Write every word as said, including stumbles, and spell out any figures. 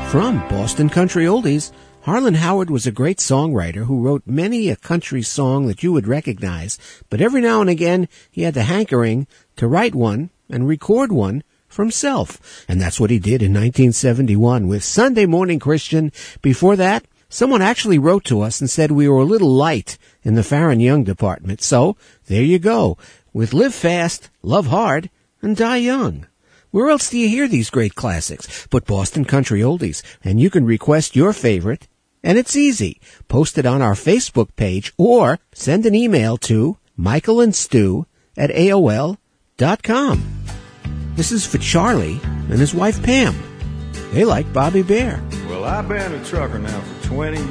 From Boston Country Oldies, Harlan Howard was a great songwriter who wrote many a country song that you would recognize, but every now and again he had the hankering to write one and record one for himself. And that's what he did in nineteen seventy-one with Sunday Morning Christian. Before that, someone actually wrote to us and said we were a little light in the Farron Young department. So, there you go, with Live Fast, Love Hard, and Die Young. Where else do you hear these great classics but Boston Country Oldies? And you can request your favorite, and it's easy. Post it on our Facebook page or send an email to Michael and Stu at A O L dot com. This is for Charlie and his wife Pam. They like Bobby Bare. Well, I've been a trucker now for twenty years.